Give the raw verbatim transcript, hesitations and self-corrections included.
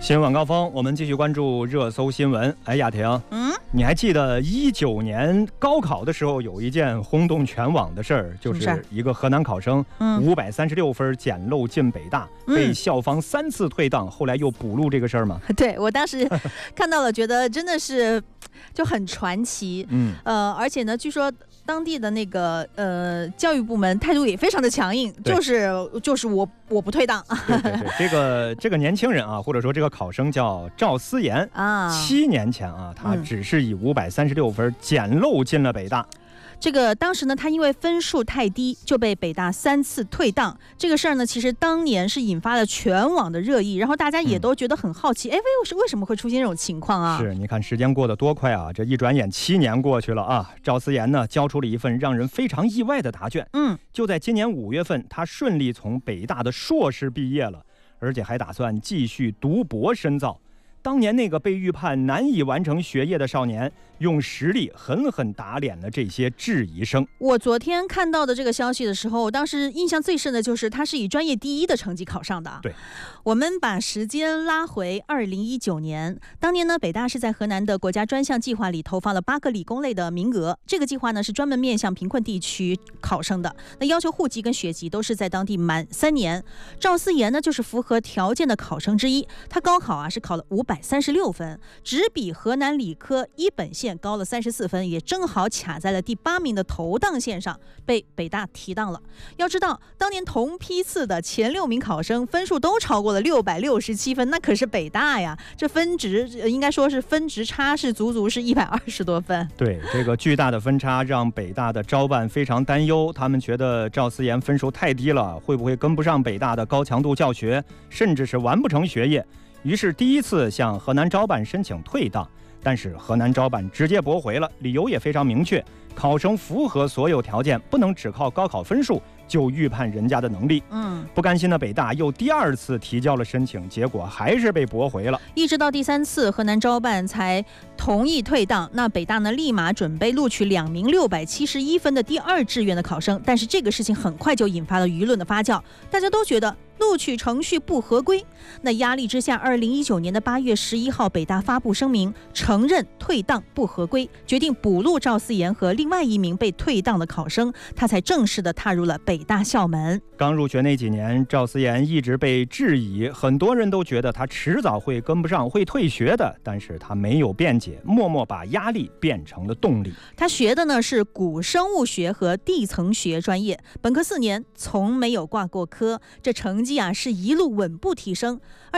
新闻晚高峰，我们继续关注热搜新闻。哎，雅婷， 嗯， 你还记得一九年高考的时候有一件轰动全网的事儿，就是一个河南考生五百三十六分捡漏进北大，嗯、被校方三次退档，后来又补录这个事儿吗？ 对，我当时看到了，觉得真的是就很传奇。嗯，呃，而且呢，据说当地的那个呃教育部门态度也非常的强硬，就是就是我我不退档。 对对对，这个这个年轻人啊，或者说这个考生叫赵思妍啊，七年前啊，他只是以五百三十六分捡漏进了北大。 这个当时呢，他因为分数太低，就被北大三次退档。这个事儿呢，其实当年是引发了全网的热议，然后大家也都觉得很好奇，哎、嗯，为为什么会出现这种情况啊？ 是，你看时间过得多快啊！这一转眼七年过去了啊。赵思妍呢，交出了一份让人非常意外的答卷。嗯，就在今年五月份，他顺利从北大的硕士毕业了，而且还打算继续读博深造。当年那个被预判难以完成学业的少年，用实力狠狠打脸了这些质疑声。 我昨天看到的这个消息的时候，当时印象最深的就是他是以专业第一的成绩考上的。 对， 我们把时间拉回二零一九年，当年呢，北大是在河南的国家专项计划里投放了八个理工类的名额。这个计划呢是专门面向贫困地区考生的，那要求户籍跟学籍都是在当地满三年。赵思妍呢就是符合条件的考生之一，他高考啊是考了五百三十六分，只比河南理科一本线高了三十四分，也正好卡在了第八名的投档线上，被北大提档了。要知道，当年同批次的前六名考生分数都超过了六百六十七分，那可是北大呀，这分值应该说是分值差是足足是一百二十多分。 对，这个巨大的分差让北大的招办非常担忧，他们觉得赵思妍分数太低了，会不会跟不上北大的高强度教学，甚至是完不成学业。于是第一次向河南招办申请退档，但是河南招办直接驳回了，理由也非常明确，考生符合所有条件，不能只靠高考分数就预判人家的能力。嗯，不甘心的北大又第二次提交了申请，结果还是被驳回了。 一直到第三次，河南招办才同意退档。那北大呢，立马准备录取两名六百七十一分的第二志愿的考生，但是这个事情很快就引发了舆论的发酵，大家都觉得录取程序不合规。那压力之下，二零一九年的八月十一号，北大发布声明，承认退档不合规，决定补录赵思妍和另外一名被退档的考生，他才正式的踏入了北大校门。 刚入学那几年，赵思妍一直被质疑，很多人都觉得他迟早会跟不上，会退学的，但是他没有辩解，默默把压力变成了动力。 他学的呢是古生物学和地层学专业，本科四年从没有挂过科，这成绩啊是一路稳步提升。